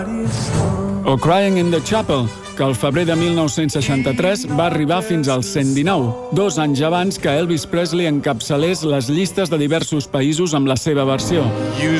O Crying in the Chapel, que al febrer de 1963 va arribar fins als 119, 2 anys abans que Elvis Presley encapçalés les llistes de diversos països amb la seva versió.